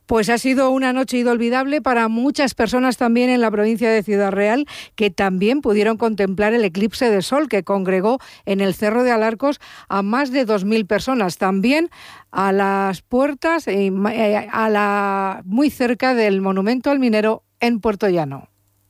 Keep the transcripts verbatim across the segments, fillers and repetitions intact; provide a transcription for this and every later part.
Pues ha sido una noche inolvidable para muchas personas también en la provincia de Ciudad Real, que también pudieron contemplar el eclipse de sol que congregó en el Cerro de Alarcos a más de dos mil personas. También a las puertas, eh, a la, muy cerca del Monumento al Minero en Puerto Llano.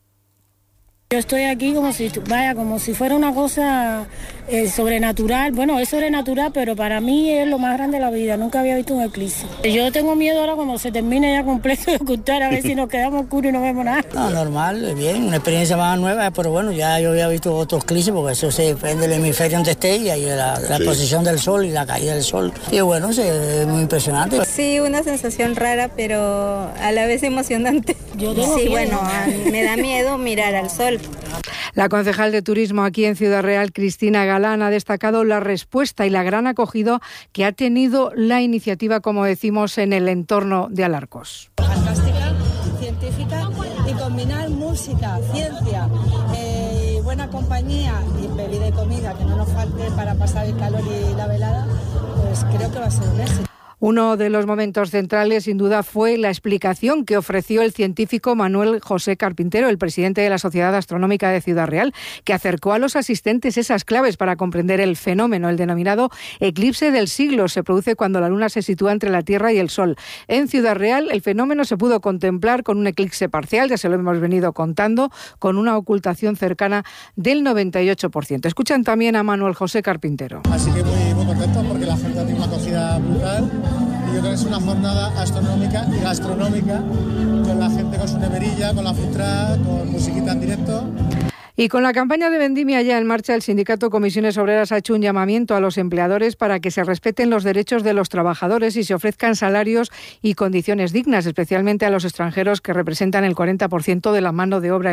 Yo estoy aquí como si, vaya, como si fuera una cosa eh, sobrenatural. Bueno, es sobrenatural, pero para mí es lo más grande de la vida. Nunca había visto un eclipse. Yo tengo miedo ahora cuando se termine ya completo de ocultar, a ver si nos quedamos oscuros y no vemos nada. No, normal, bien, una experiencia más nueva, pero bueno, ya yo había visto otros eclipses, porque eso se depende del hemisferio donde esté y ahí la, la sí. posición del sol y la caída del sol. Y bueno, es muy impresionante. Sí, una sensación rara, pero a la vez emocionante. Yo tengo sí, miedo. bueno, me da miedo mirar al sol. La concejal de Turismo aquí en Ciudad Real, Cristina Galán, ha destacado la respuesta y la gran acogida que ha tenido la iniciativa, como decimos, en el entorno de Alarcos. Fantástica, científica, y combinar música, ciencia, eh, buena compañía y bebida y comida, que no nos falte para pasar el calor y la velada, pues creo que va a ser un éxito. Uno de los momentos centrales, sin duda, fue la explicación que ofreció el científico Manuel José Carpintero, el presidente de la Sociedad Astronómica de Ciudad Real, que acercó a los asistentes esas claves para comprender el fenómeno, el denominado eclipse del siglo. Se produce cuando la luna se sitúa entre la Tierra y el Sol. En Ciudad Real, el fenómeno se pudo contemplar con un eclipse parcial, ya se lo hemos venido contando, con una ocultación cercana del noventa y ocho por ciento. Escuchan también a Manuel José Carpintero. Así que muy, muy contento porque la gente tiene una acogida brutal. Yo creo que es una jornada astronómica y gastronómica, con la gente con su neverilla, con la food truck, con musiquita en directo. Y con la campaña de vendimia ya en marcha, el sindicato Comisiones Obreras ha hecho un llamamiento a los empleadores para que se respeten los derechos de los trabajadores y se ofrezcan salarios y condiciones dignas, especialmente a los extranjeros, que representan el cuarenta por ciento de la mano de obra